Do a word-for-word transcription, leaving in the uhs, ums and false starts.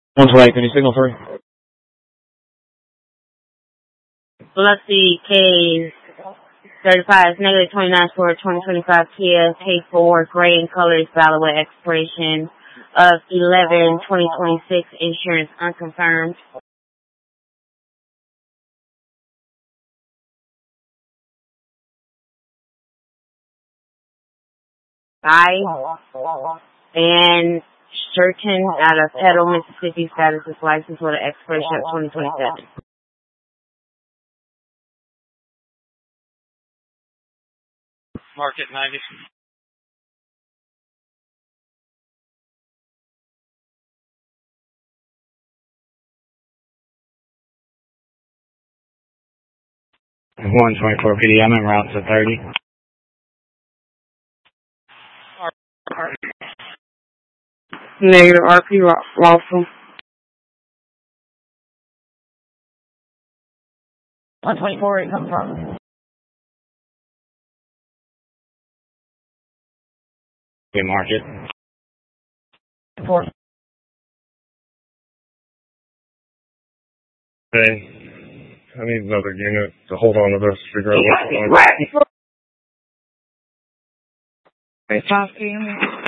one twenty-eight, can you signal three? Biloxi K thirty-five, negative twenty-nine for twenty twenty-five Kia K four, gray in colors, valid with expiration of eleven twenty twenty-six, insurance unconfirmed. I and Sturton out of Petal, Mississippi, status is licensed with an expiration of twenty twenty-seven. Market ninety. one twenty-four P D, I'm en route to thirty. Negative R P lawful. one twenty-four, it comes from. Okay, market. Four. Okay. I need another unit to hold on to this, figure out what's going on. Talk to you.